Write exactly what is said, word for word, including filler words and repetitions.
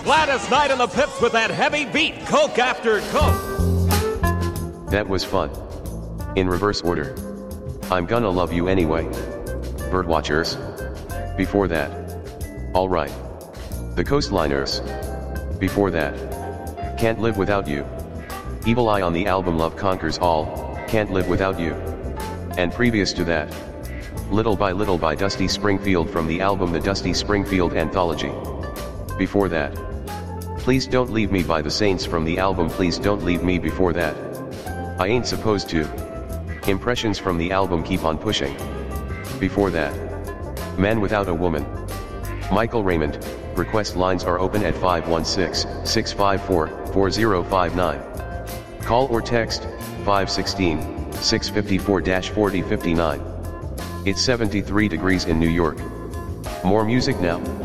Gladys Knight and the Pips with that heavy beat, Coke after Coke. That was fun. In reverse order. I'm Gonna Love You Anyway. Birdwatchers. Before that. Alright. The Coastliners. Before that. Can't Live Without You. Evil Eye on the album Love Conquers All, Can't Live Without You. And previous to that. Little by Little by Dusty Springfield from the album The Dusty Springfield Anthology. Before that. Please Don't Leave Me by The Saints from the album Please Don't Leave Me. Before that. I Ain't Supposed To. Impressions from the album Keep On Pushing. Before that. Man Without a Woman. Michael Raymond. Request lines are open at five one six, six five four, four zero five nine. Call or text five one six, six five four, four zero five nine. It's seventy-three degrees in New York. More music now.